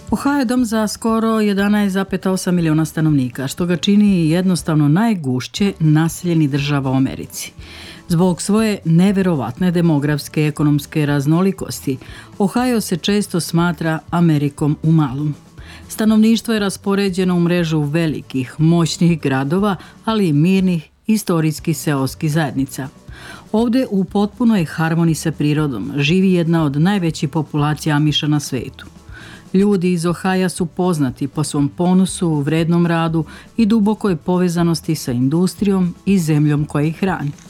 Ohio je dom za skoro 11,8 miliona stanovnika, što ga čini jednostavno najgušće naseljeni država u Americi. Zbog svoje neverovatne demografske i ekonomske raznolikosti, Ohio se često smatra Amerikom u malom. Stanovništvo je raspoređeno u mrežu velikih, moćnih gradova, ali i mirnih, istorijskih seoskih zajednica. Ovdje u potpunoj harmoniji sa prirodom živi jedna od najvećih populacija Amiša na svetu. Ljudi iz Ohaja su poznati po svom ponosu, vrednom radu i dubokoj povezanosti sa industrijom i zemljom koja ih hrani.